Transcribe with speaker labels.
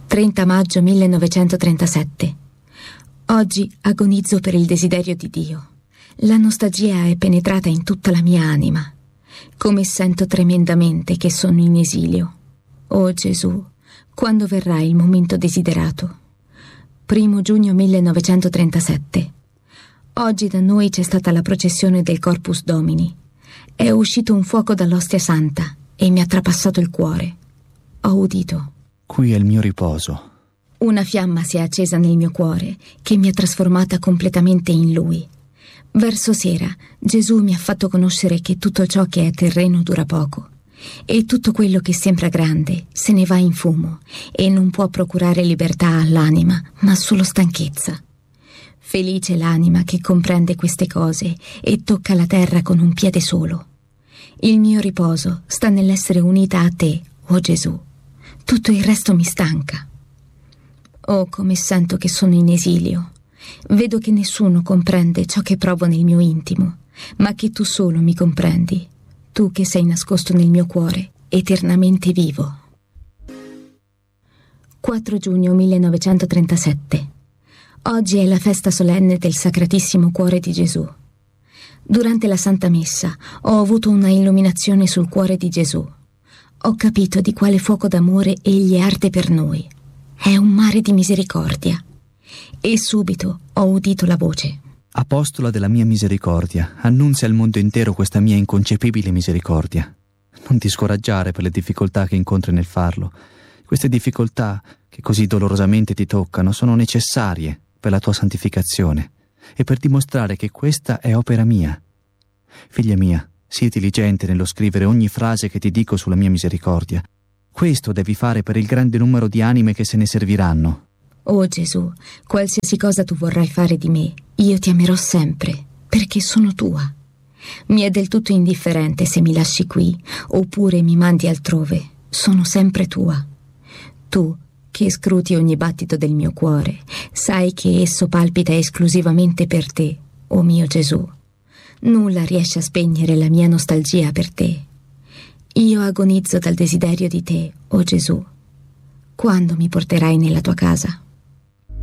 Speaker 1: 30 maggio 1937. Oggi agonizzo per il desiderio di Dio. La nostalgia è penetrata in tutta la mia anima. Come sento tremendamente che sono in esilio. Oh Gesù, quando verrà il momento desiderato? 1 giugno 1937. Oggi da noi c'è stata la processione del Corpus Domini. È uscito un fuoco dall'ostia santa e mi ha trapassato il cuore. Ho udito.
Speaker 2: Qui è il mio riposo.
Speaker 1: Una fiamma si è accesa nel mio cuore che mi ha trasformata completamente in Lui. Verso sera Gesù mi ha fatto conoscere che tutto ciò che è terreno dura poco e tutto quello che sembra grande se ne va in fumo e non può procurare libertà all'anima, ma solo stanchezza. Felice l'anima che comprende queste cose e tocca la terra con un piede solo. Il mio riposo sta nell'essere unita a te, oh Gesù. Tutto il resto mi stanca. Oh, come sento che sono in esilio. Vedo che nessuno comprende ciò che provo nel mio intimo, ma che tu solo mi comprendi, tu che sei nascosto nel mio cuore, eternamente vivo. 4 giugno 1937. Oggi è la festa solenne del Sacratissimo Cuore di Gesù. Durante la Santa Messa ho avuto una illuminazione sul cuore di Gesù. Ho capito di quale fuoco d'amore egli arde per noi. È un mare di misericordia. E subito ho udito la voce.
Speaker 2: Apostola della mia misericordia, annunzia al mondo intero questa mia inconcepibile misericordia. Non ti scoraggiare per le difficoltà che incontri nel farlo. Queste difficoltà che così dolorosamente ti toccano sono necessarie per la tua santificazione e per dimostrare che questa è opera mia. Figlia mia, sii diligente nello scrivere ogni frase che ti dico sulla mia misericordia. Questo devi fare per il grande numero di anime che se ne serviranno.
Speaker 1: Oh Gesù, qualsiasi cosa tu vorrai fare di me, io ti amerò sempre, perché sono tua. Mi è del tutto indifferente se mi lasci qui, oppure mi mandi altrove. Sono sempre tua. Tu, che scruti ogni battito del mio cuore, sai che esso palpita esclusivamente per te, oh mio Gesù. Nulla riesce a spegnere la mia nostalgia per te. Io agonizzo dal desiderio di te, oh Gesù. Quando mi porterai nella tua casa?